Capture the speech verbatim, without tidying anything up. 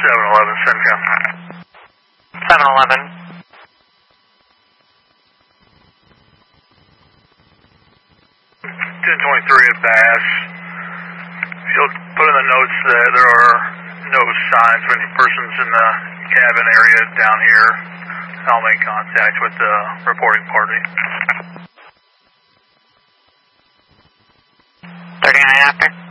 seven eleven, Simcoe. seven eleven. ten twenty-three at Bass. You'll put in the notes that there are no signs of any persons in the cabin area down here. I'll make contact with the reporting party. thirty-nine after.